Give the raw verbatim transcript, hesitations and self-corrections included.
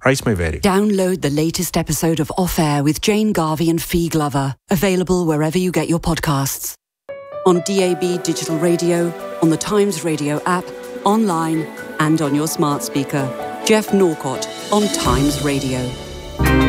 Price may vary. Download the latest episode of Off Air with Jane Garvey and Fee Glover. Available wherever you get your podcasts. On D A B digital radio, on the Times Radio app, online and on your smart speaker. Jeff Norcott on Times Radio.